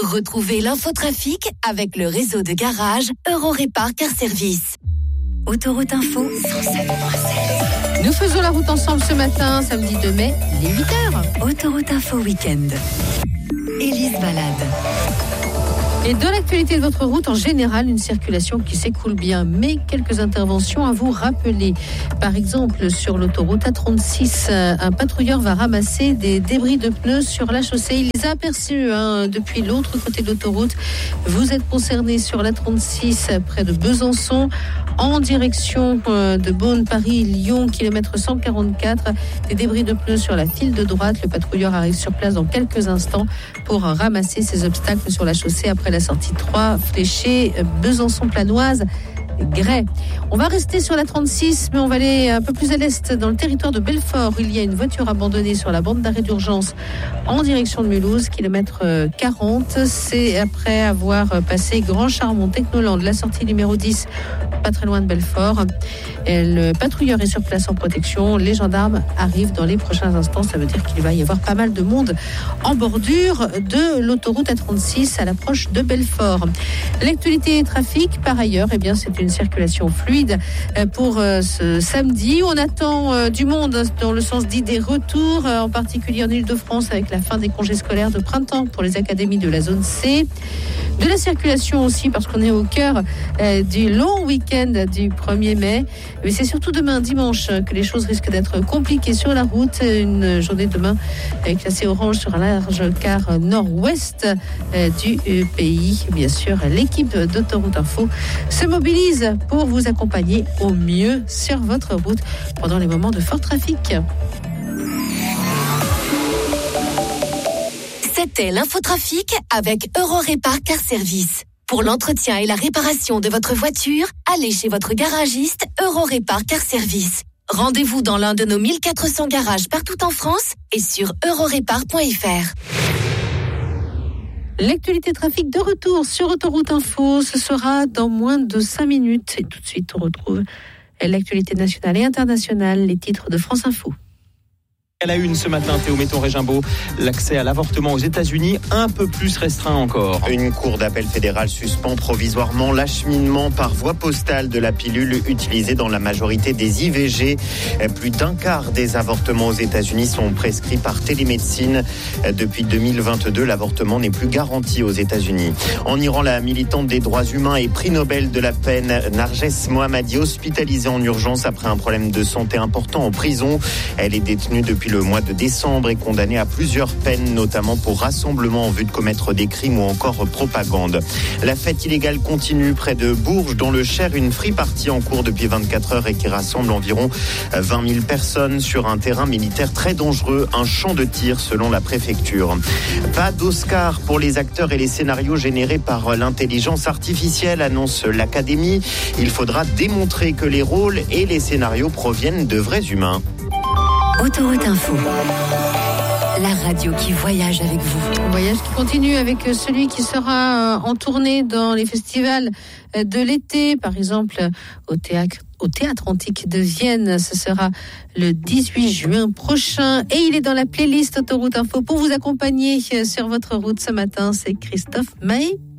Retrouvez l'infotrafic avec le réseau de garage Eurorépar Car Service. Autoroute Info 107.7. Nous faisons la route ensemble ce matin, samedi 2 mai, il est 8h. Autoroute Info Week-end. Élise Balade. Et dans l'actualité de votre route, en général, une circulation qui s'écoule bien, mais quelques interventions à vous rappeler. Par exemple, sur l'autoroute A36, un patrouilleur va ramasser des débris de pneus sur la chaussée. Il les a aperçus depuis l'autre côté de l'autoroute. Vous êtes concerné sur l'A36, près de Besançon, en direction de Beaune-Paris-Lyon, kilomètre 144. Des débris de pneus sur la file de droite. Le patrouilleur arrive sur place dans quelques instants pour ramasser ces obstacles sur la chaussée après la sortie 3, fléchée, Besançon-Planoise, Grès. On va rester sur la 36, mais on va aller un peu plus à l'est, dans le territoire de Belfort. Il y a une voiture abandonnée sur la bande d'arrêt d'urgence en direction de Mulhouse, kilomètre 40. C'est après avoir passé Grand Charmont Technoland, la sortie numéro 10, pas très loin de Belfort. Et le patrouilleur est sur place en protection. Les gendarmes arrivent dans les prochains instants. Ça veut dire qu'il va y avoir pas mal de monde en bordure de l'autoroute A36 à l'approche de Belfort. L'actualité trafic, par ailleurs, eh bien, c'est une circulation fluide pour ce samedi. On attend du monde dans le sens dit des retours, en particulier en Ile-de-France avec la fin des congés scolaires de printemps pour les académies de la zone C. De la circulation aussi parce qu'on est au cœur du long week-end du 1er mai. Mais c'est surtout demain, dimanche, que les choses risquent d'être compliquées sur la route. Une journée demain classée orange sur un large quart nord-ouest du pays. Bien sûr, l'équipe d'Autoroute Info se mobilise pour vous accompagner au mieux sur votre route pendant les moments de fort trafic. C'était l'infotrafic avec Eurorépar Car Service. Pour l'entretien et la réparation de votre voiture, allez chez votre garagiste Eurorépar Car Service. Rendez-vous dans l'un de nos 1400 garages partout en France et sur eurorépar.fr. L'actualité trafic de retour sur Autoroute Info, ce sera dans moins de 5 minutes. Et tout de suite, on retrouve l'actualité nationale et internationale, les titres de France Info. À la une ce matin, Théo Metton-Régimbaud, l'accès à l'avortement aux États-Unis un peu plus restreint encore. Une cour d'appel fédérale suspend provisoirement l'acheminement par voie postale de la pilule utilisée dans la majorité des IVG. Plus d'un quart des avortements aux États-Unis sont prescrits par télémédecine. Depuis 2022, l'avortement n'est plus garanti aux États-Unis. En Iran, la militante des droits humains et prix Nobel de la paix, Narges Mohammadi, hospitalisée en urgence après un problème de santé important en prison. Elle est détenue depuis le mois de décembre et condamnée à plusieurs peines, notamment pour rassemblement en vue de commettre des crimes ou encore propagande. La fête illégale continue près de Bourges, dans le Cher, une free party en cours depuis 24 heures et qui rassemble environ 20 000 personnes sur un terrain militaire très dangereux, un champ de tir selon la préfecture. Pas d'Oscar pour les acteurs et les scénarios générés par l'intelligence artificielle, annonce l'Académie. Il faudra démontrer que les rôles et les scénarios proviennent de vrais humains. Autoroute Info, la radio qui voyage avec vous. Un voyage qui continue avec celui qui sera en tournée dans les festivals de l'été, par exemple au Théâtre Antique de Vienne. Ce sera le 18 juin prochain et il est dans la playlist Autoroute Info pour vous accompagner sur votre route ce matin. C'est Christophe Maé.